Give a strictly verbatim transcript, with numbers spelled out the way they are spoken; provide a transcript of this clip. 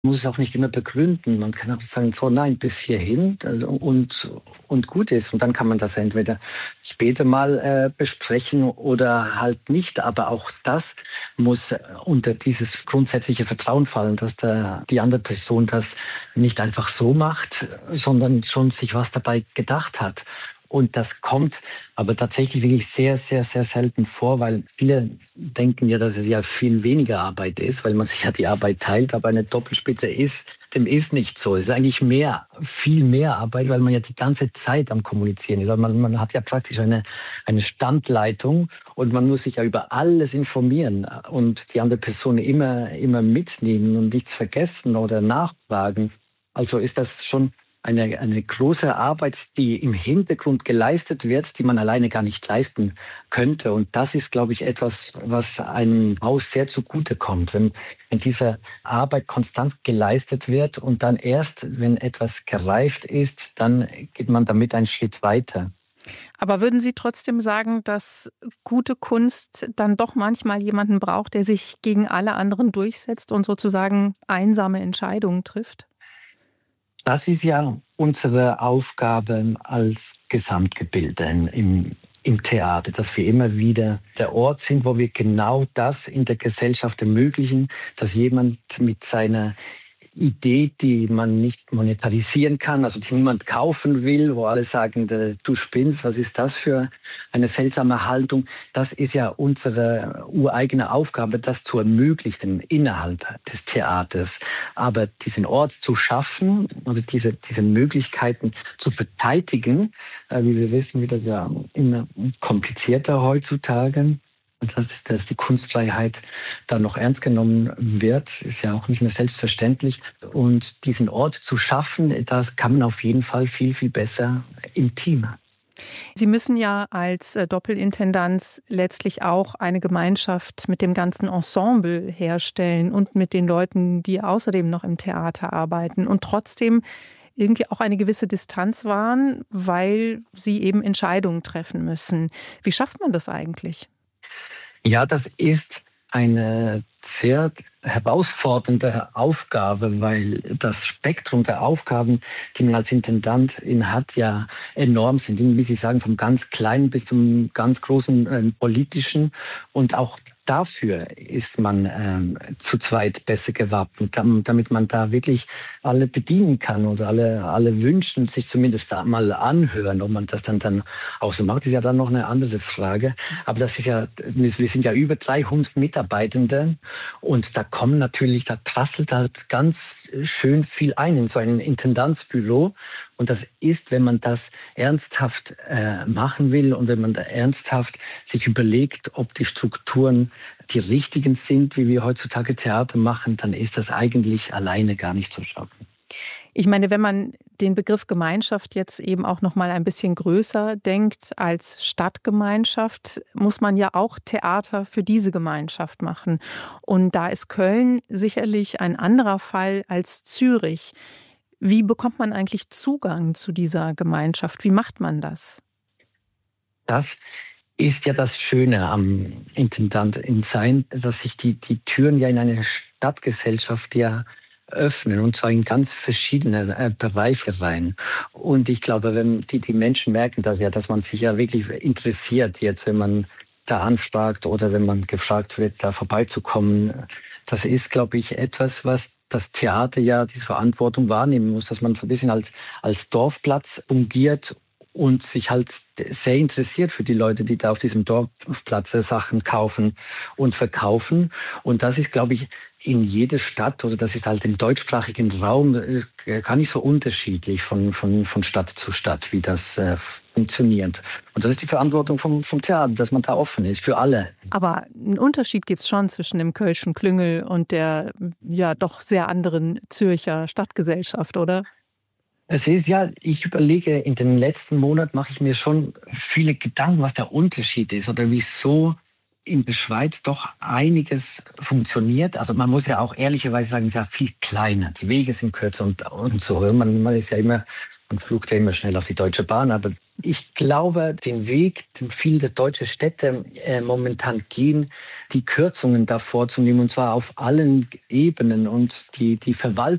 muss es auch nicht immer begründen. Man kann auch sagen, so nein, bis hierhin also, und, und gut ist. Und dann kann man das entweder später mal äh, besprechen oder halt nicht. Aber auch das muss unter dieses grundsätzliche Vertrauen fallen, dass der, die andere Person das nicht einfach so macht, sondern schon sich was dabei gedacht hat. Und das kommt aber tatsächlich wirklich sehr, sehr, sehr selten vor, weil viele denken ja, dass es ja viel weniger Arbeit ist, weil man sich ja die Arbeit teilt, aber eine Doppelspitze ist, dem ist nicht so. Es ist eigentlich mehr, viel mehr Arbeit, weil man ja die ganze Zeit am Kommunizieren ist. Also man, man hat ja praktisch eine, eine Standleitung und man muss sich ja über alles informieren und die andere Person immer, immer mitnehmen und nichts vergessen oder nachfragen. Also ist das schon eine, eine große Arbeit, die im Hintergrund geleistet wird, die man alleine gar nicht leisten könnte. Und das ist, glaube ich, etwas, was einem Haus sehr zugutekommt, wenn, wenn diese Arbeit konstant geleistet wird und dann erst, wenn etwas gereift ist, dann geht man damit einen Schritt weiter. Aber würden Sie trotzdem sagen, dass gute Kunst dann doch manchmal jemanden braucht, der sich gegen alle anderen durchsetzt und sozusagen einsame Entscheidungen trifft? Das ist ja unsere Aufgabe als Gesamtgebilde im, im Theater, dass wir immer wieder der Ort sind, wo wir genau das in der Gesellschaft ermöglichen, dass jemand mit seiner Idee, die man nicht monetarisieren kann, also die niemand kaufen will, wo alle sagen, du spinnst, was ist das für eine seltsame Haltung? Das ist ja unsere ureigene Aufgabe, das zu ermöglichen innerhalb des Theaters. Aber diesen Ort zu schaffen oder diese, diese Möglichkeiten zu beteiligen, wie wir wissen, wird das ja immer komplizierter heutzutage. Und das ist, dass die Kunstfreiheit da noch ernst genommen wird, ist ja auch nicht mehr selbstverständlich. Und diesen Ort zu schaffen, das kann man auf jeden Fall viel, viel besser im Team. Sie müssen ja als Doppelintendant letztlich auch eine Gemeinschaft mit dem ganzen Ensemble herstellen und mit den Leuten, die außerdem noch im Theater arbeiten und trotzdem irgendwie auch eine gewisse Distanz wahren, weil Sie eben Entscheidungen treffen müssen. Wie schafft man das eigentlich? Ja, das ist eine sehr herausfordernde Aufgabe, weil das Spektrum der Aufgaben, die man als Intendant in hat, ja enorm sind. Wie Sie sagen, vom ganz kleinen bis zum ganz großen äh, politischen. Und auch dafür ist man ähm, zu zweit besser gewappnet, damit man da wirklich alle bedienen kann oder alle, alle wünschen, sich zumindest da mal anhören. Ob man das dann, dann auch so macht, ist ja dann noch eine andere Frage. Aber das ist ja, wir sind ja über dreihundert Mitarbeitende und da kommen natürlich, da prasselt halt ganz schön viel ein in so ein Intendanzbüro. Und das ist, wenn man das ernsthaft äh, machen will und wenn man da ernsthaft sich überlegt, ob die Strukturen die richtigen sind, wie wir heutzutage Theater machen, dann ist das eigentlich alleine gar nicht zu schaffen. Ich meine, wenn man den Begriff Gemeinschaft jetzt eben auch noch mal ein bisschen größer denkt als Stadtgemeinschaft, muss man ja auch Theater für diese Gemeinschaft machen. Und da ist Köln sicherlich ein anderer Fall als Zürich. Wie bekommt man eigentlich Zugang zu dieser Gemeinschaft? Wie macht man das? Das ist ja das Schöne am Intendant in Sein, dass sich die, die Türen ja in eine Stadtgesellschaft ja öffnen und zwar in ganz verschiedene äh, Bereiche rein. Und ich glaube, wenn die, die Menschen merken das ja, dass man sich ja wirklich interessiert jetzt, wenn man da anfragt oder wenn man gefragt wird, da vorbeizukommen. Das ist, glaube ich, etwas, was das Theater ja die Verantwortung wahrnehmen muss, dass man so ein bisschen als, als Dorfplatz fungiert und sich halt sehr interessiert für die Leute, die da auf diesem Dorfplatz Sachen kaufen und verkaufen. Und das ist, glaube ich, in jeder Stadt, oder das ist halt im deutschsprachigen Raum, äh, gar nicht so unterschiedlich von, von, von Stadt zu Stadt, wie das äh, funktioniert. Und das ist die Verantwortung vom, vom Theater, dass man da offen ist, für alle. Aber einen Unterschied gibt es schon zwischen dem Kölschen Klüngel und der ja doch sehr anderen Zürcher Stadtgesellschaft, oder? Es ist ja, ich überlege, in den letzten Monaten mache ich mir schon viele Gedanken, was der Unterschied ist oder wieso in der Schweiz doch einiges funktioniert. Also man muss ja auch ehrlicherweise sagen, es ist ja viel kleiner. Die Wege sind kürzer und, und so. Man, man ist ja immer, man flucht ja immer schnell auf die Deutsche Bahn, aber Ich glaube, den Weg, den viele deutsche Städte äh, momentan gehen, die Kürzungen da vorzunehmen, und zwar auf allen Ebenen und die, die Verwaltung